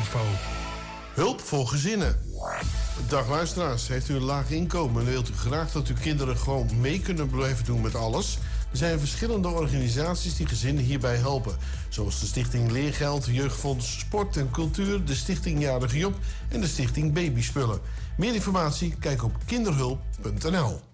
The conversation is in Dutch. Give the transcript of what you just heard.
info. Hulp voor gezinnen. Dag luisteraars, heeft u een laag inkomen en wilt u graag dat uw kinderen gewoon mee kunnen blijven doen met alles? Er zijn verschillende organisaties die gezinnen hierbij helpen. Zoals de Stichting Leergeld, Jeugdfonds Sport en Cultuur, de Stichting Jarige Job en de Stichting Babyspullen. Meer informatie? Kijk op kinderhulp.nl.